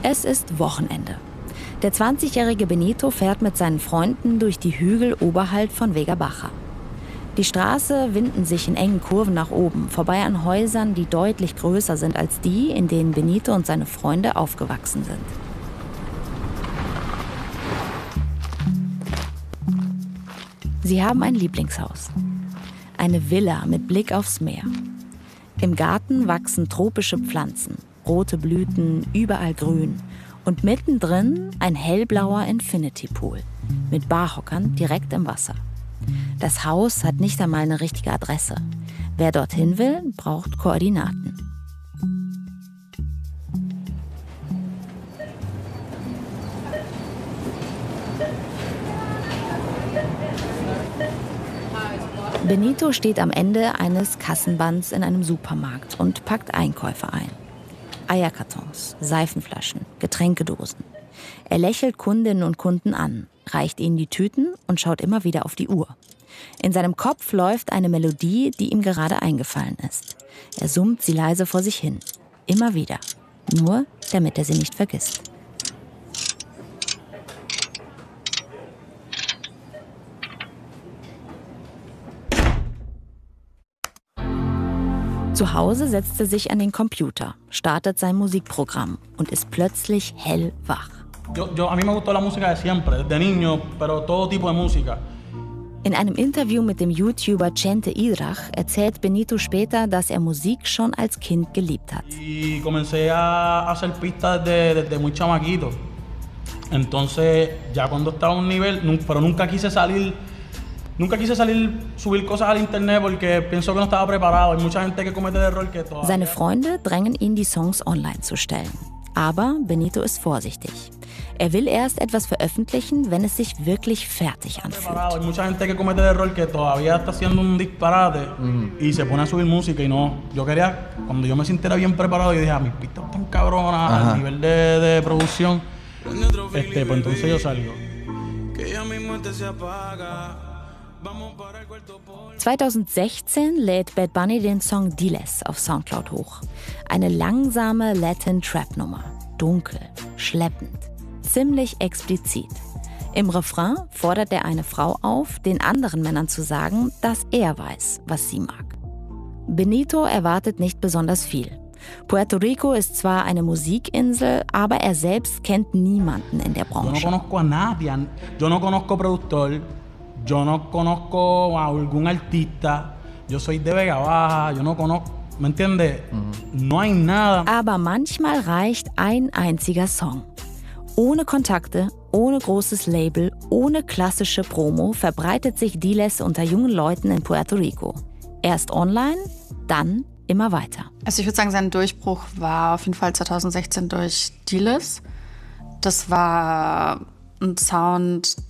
Es ist Wochenende. Der 20-jährige Benito fährt mit seinen Freunden durch die Hügel oberhalb von Vega Baja. Die Straße winden sich in engen Kurven nach oben, vorbei an Häusern, die deutlich größer sind als die, in denen Benito und seine Freunde aufgewachsen sind. Sie haben ein Lieblingshaus. Eine Villa mit Blick aufs Meer. Im Garten wachsen tropische Pflanzen, rote Blüten, überall grün. Und mittendrin ein hellblauer Infinity-Pool mit Barhockern direkt im Wasser. Das Haus hat nicht einmal eine richtige Adresse. Wer dorthin will, braucht Koordinaten. Benito steht am Ende eines Kassenbands in einem Supermarkt und packt Einkäufe ein. Eierkartons, Seifenflaschen, Getränkedosen. Er lächelt Kundinnen und Kunden an, reicht ihnen die Tüten und schaut immer wieder auf die Uhr. In seinem Kopf läuft eine Melodie, die ihm gerade eingefallen ist. Er summt sie leise vor sich hin. Immer wieder. Nur, damit er sie nicht vergisst. Zu Hause setzt er sich an den Computer, startet sein Musikprogramm und ist plötzlich hellwach. A mí me gustó la música de siempre, desde niño, pero todo tipo de música. In einem Interview mit dem YouTuber Chente Idrach erzählt Benito später, dass er Musik schon als Kind geliebt hat. Y comencé a hacer pistas desde muy chamaquito. Entonces, ya cuando estaba a un nivel, pero nunca quise salir, subir cosas al internet porque pienso que no estaba preparado. Hay mucha gente que comete el error que todavía. Seine Freunde drängen ihn, die Songs online zu stellen. Aber Benito ist vorsichtig. Er will erst etwas veröffentlichen, wenn es sich wirklich fertig anfühlt. Hay mucha gente que comete el error que todavía está haciendo un disparate y se pone a subir música y no. Yo quería, cuando yo me sintiera bien preparado, yo dije, mis pistas están cabronas al nivel de producción. Pues entonces yo salgo. 2016 lädt Bad Bunny den Song Diles auf Soundcloud hoch. Eine langsame Latin-Trap-Nummer. Dunkel, schleppend, ziemlich explizit. Im Refrain fordert er eine Frau auf, den anderen Männern zu sagen, dass er weiß, was sie mag. Benito erwartet nicht besonders viel. Puerto Rico ist zwar eine Musikinsel, aber er selbst kennt niemanden in der Branche. Yo no conozco a nadie. Yo no conozco productor. Yo no conozco a algún artista. Yo soy de Vega Baja. Yo no conozco. ¿Me entiendes? No hay nada. Aber manchmal reicht ein einziger Song. Ohne Kontakte, ohne großes Label, ohne klassische Promo verbreitet sich Diles unter jungen Leuten in Puerto Rico. Erst online, dann immer weiter. Also ich würde sagen, sein Durchbruch war auf jeden Fall 2016 durch Diles. Das war ein Sound,